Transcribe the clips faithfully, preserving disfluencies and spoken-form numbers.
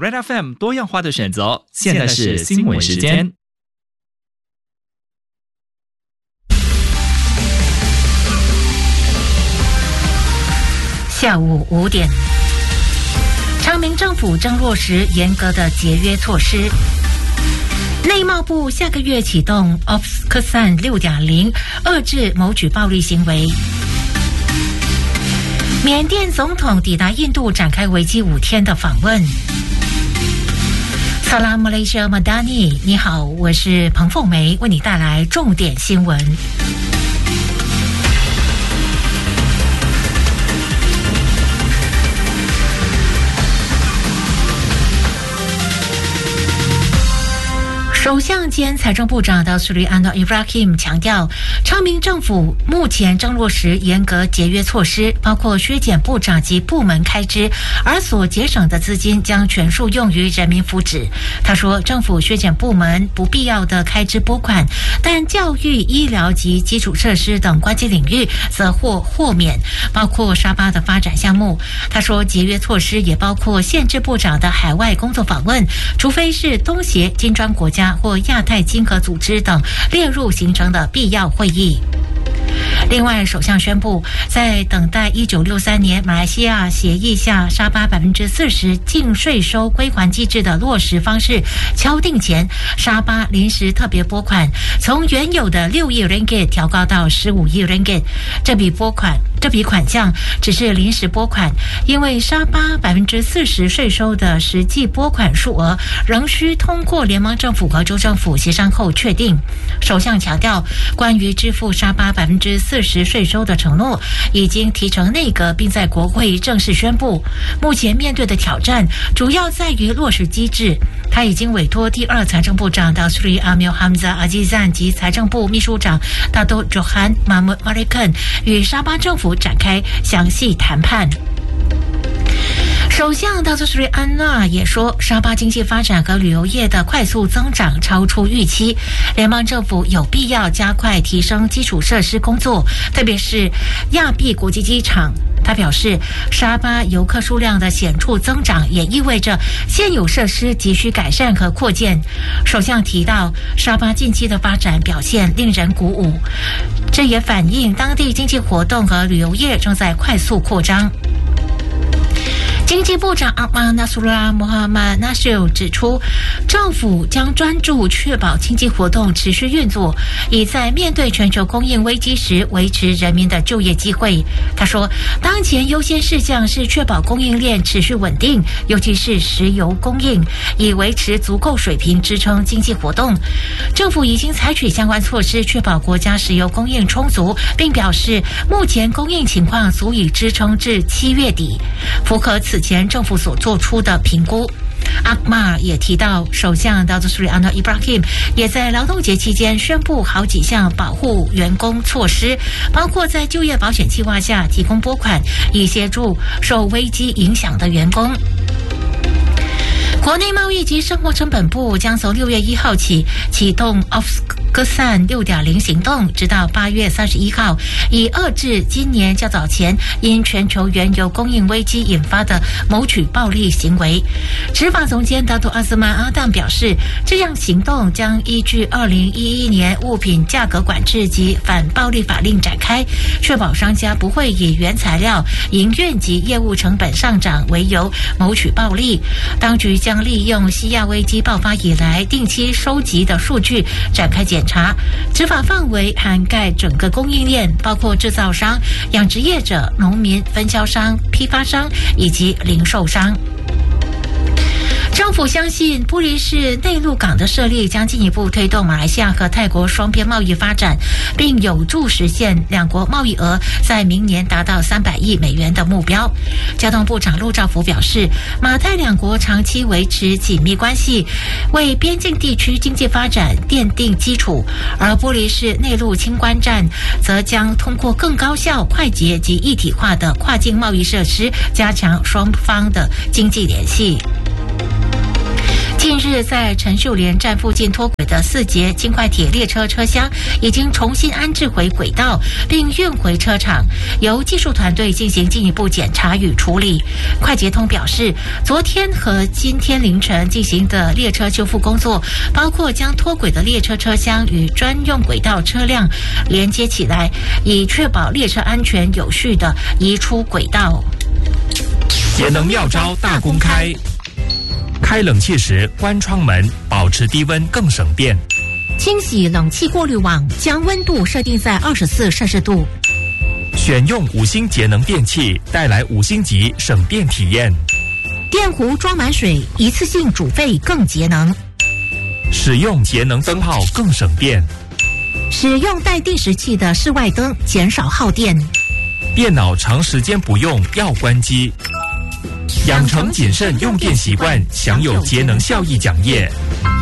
Red F M 多样化的选择，现在是新闻时间。 下午五点，昌明政府正落实严格的节约措施。内贸部下个月启动 O P S C S A N 六点零， 遏制谋取暴力行为。缅甸总统抵达印度，展开为期五天的访问。萨拉姆雷西亚马达尼，你好，我是彭凤梅，为你带来重点新闻。首相兼财政部长 Datuk Seri Anwar Ibrahim 强调，昌明政府目前正落实严格节约措施，包括削减部长及部门开支，而所节省的资金将全数用于人民福祉。他说，政府削减部门不必要的开支拨款，但教育、医疗及基础设施等关键领域则获豁免，包括沙巴的发展项目。他说，节约措施也包括限制部长的海外工作访问，除非是东协、金砖国家或亚太经合组织等列入行程的必要会议。另外，首相宣布，在等待一九六三年马来西亚协议下沙巴百分之四十净税收归还机制的落实方式敲定前，沙巴临时特别拨款从原有的六亿 ringgit 调高到十五亿 ringgit。这笔拨款这笔款项只是临时拨款，因为沙巴百分之四十税收的实际拨款数额仍需通过联邦政府和州政府协商后确定。首相强调，关于支付沙巴百分之四十税收的承诺已经提呈内阁，并在国会正式宣布。目前面对的挑战主要在于落实机制。他已经委托第二财政部长 Datuk Seri Amil Hamzah Azizan 及财政部秘书长 Datuk Johan Mahmud Marikan 与沙巴政府展开详细谈判。首相Datuk Seri Anwar也说，沙巴经济发展和旅游业的快速增长超出预期，联邦政府有必要加快提升基础设施工作，特别是亚庇国际机场。他表示，沙巴游客数量的显著增长也意味着现有设施急需改善和扩建。首相提到，沙巴近期的发展表现令人鼓舞，这也反映当地经济活动和旅游业正在快速扩张。经济部长阿曼纳苏拉穆罕默纳什指出，政府将专注确保经济活动持续运作，以在面对全球供应危机时维持人民的就业机会。他说，当前优先事项是确保供应链持续稳定，尤其是石油供应，以维持足够水平支撑经济活动。政府已经采取相关措施，确保国家石油供应充足，并表示目前供应情况足以支撑至七月底，符合此前政府所做出的评估。阿马也提到，首相 Datuk Seri Anwar Ibrahim 也在劳动节期间宣布好几项保护员工措施，包括在就业保险计划下提供拨款，以协助受危机影响的员工。国内贸易及生活成本部将从六月一号起启动 O P S C S A N 六点零 行动，直到八月三十一号，以遏制今年较早前因全球原油供应危机引发的谋取暴利行为。执法总监达图阿斯曼阿当表示，这项行动将依据二零一一年物品价格管制及反暴利法令展开，确保商家不会以原材料、营运及业务成本上涨为由谋取暴利。当局将将利用西亚危机爆发以来定期收集的数据展开检查，执法范围涵盖整个供应链，包括制造商、养殖业者、农民、分销商、批发商以及零售商。政府相信布里市内陆港的设立将进一步推动马来西亚和泰国双边贸易发展，并有助实现两国贸易额在明年达到三百亿美元的目标。交通部长陆兆福表示，马泰两国长期维持紧密关系，为边境地区经济发展奠定基础，而布里市内陆清关站则将通过更高效、快捷及一体化的跨境贸易设施，加强双方的经济联系。 近日，在陈秀莲站附近脱轨的四节轻快铁列车车厢已经重新安置回轨道，并运回车厂，由技术团队进行进一步检查与处理。快捷通表示，昨天和今天凌晨进行的列车修复工作，包括将脱轨的列车车厢与专用轨道车辆连接起来，以确保列车安全有序地移出轨道。 节能妙招大公开。开冷气时关窗门，保持低温更省电。 清洗冷气过滤网，将温度设定在二十四摄氏度。 选用五星节能电器，带来五星级省电体验。 电壶装满水，一次性煮沸更节能。 使用节能灯泡更省电。 使用带定时器的室外灯，减少耗电。 电脑长时间不用要关机。养成谨慎用电习惯，享有节能效益奖业。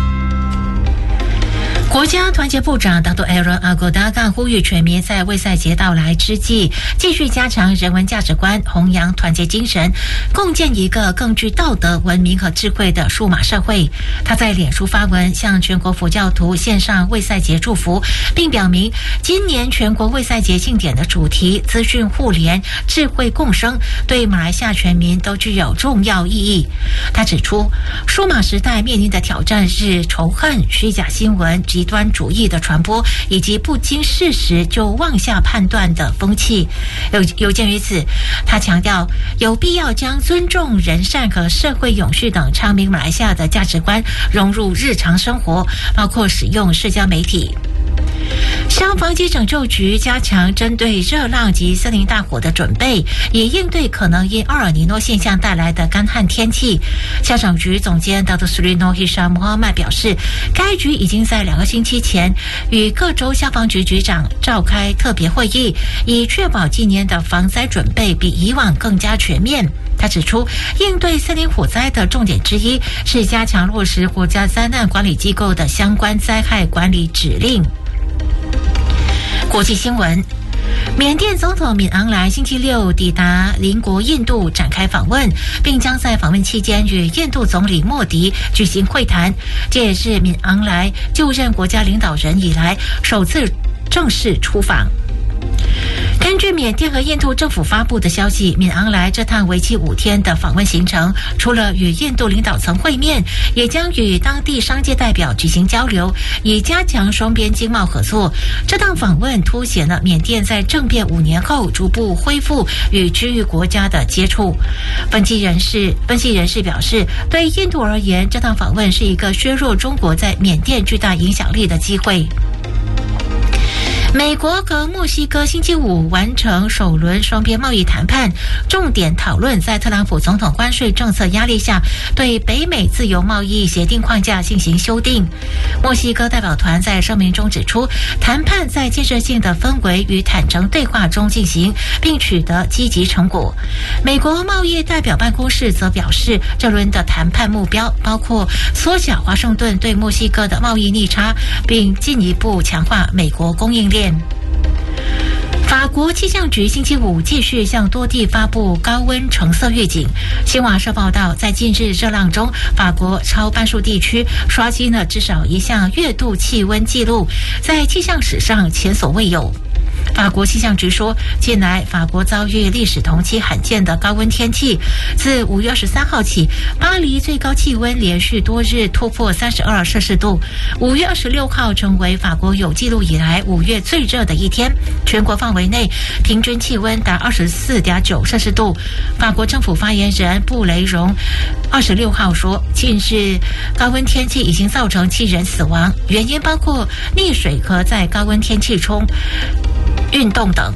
国家团结部长 Dato Aaron Agodaga 呼吁全民在卫赛节到来之际，继续加强人文价值观，弘扬团结精神，共建一个更具道德、文明和智慧的数码社会。他在脸书发文，向全国佛教徒献上卫赛节祝福，并表明今年全国卫赛节庆典的主题资讯互联、智慧共生，对马来西亚全民都具有重要意义。他指出，数码时代面临的挑战是仇恨、虚假新闻、极端主义的传播，以及不经事实就妄下判断的风气。有有鉴于此，他强调有必要将尊重、仁善和社会永续等昌明马来西亚的价值观融入日常生活，包括使用社交媒体。消防及拯救局加强针对热浪及森林大火的准备，以应对可能因奥尔尼诺现象带来的干旱天气。消防局总监 Dato Sri Noor Hisham Mohamad 表示，该局已经在两个星期前与各州消防局局长召开特别会议，以确保今年的防灾准备比以往更加全面。他指出，应对森林火灾的重点之一是加强落实国家灾难管理机构的相关灾害管理指令。国际新闻，缅甸总统敏昂莱星期六抵达邻国印度展开访问，并将在访问期间与印度总理莫迪举行会谈。这也是敏昂莱就任国家领导人以来首次正式出访。根据缅甸和印度政府发布的消息，敏昂莱这趟为期五天的访问行程，除了与印度领导层会面，也将与当地商界代表举行交流，以加强双边经贸合作。这趟访问凸显了缅甸在政变五年后逐步恢复与区域国家的接触。分析人士分析人士表示，对印度而言，这趟访问是一个削弱中国在缅甸巨大影响力的机会。美国和墨西哥星期五完成首轮双边贸易谈判，重点讨论在特朗普总统关税政策压力下对北美自由贸易协定框架进行修订。墨西哥代表团在声明中指出，谈判在建设性的氛围与坦诚对话中进行，并取得积极成果。美国贸易代表办公室则表示，这轮的谈判目标包括缩小华盛顿对墨西哥的贸易逆差，并进一步强化美国供应链。法国气象局星期五继续向多地发布高温橙色预警。新华社报道，在近日热浪中，法国超半数地区刷新了至少一项月度气温纪录，在气象史上前所未有。法国气象局说，近来法国遭遇历史同期罕见的高温天气。自五月二十三号起，巴黎最高气温连续多日突破三十二摄氏度。五月二十六号成为法国有记录以来五月最热的一天，全国范围内平均气温达二十四点九摄氏度。法国政府发言人布雷荣二十六号说，近日高温天气已经造成七人死亡，原因包括溺水和在高温天气中运动等。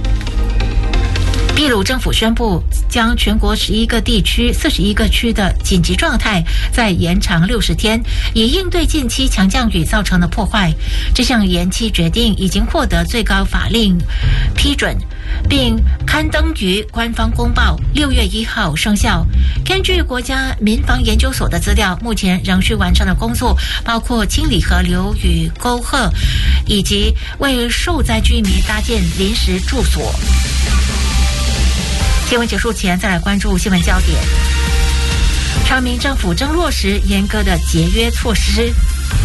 秘鲁政府宣布将全国十一个地区、四十一个区的紧急状态再延长六十天，以应对近期强降雨造成的破坏。这项延期决定已经获得最高法令批准，并刊登于官方公报，六月一号生效。根据国家民防研究所的资料，目前仍需完成的工作包括清理河流与沟壑，以及为受灾居民搭建临时住所。新闻结束前，再来关注新闻焦点。 昌明政府正落实严格的节约措施。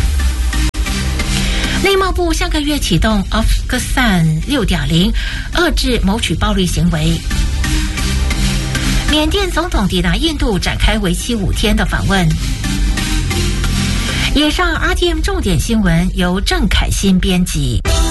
内贸部下个月启动 Afghanistan 六点零， 遏制谋取暴力行为。缅甸总统抵达印度，展开为期五天的访问。以上 R T M 重点新闻由郑凯欣编辑。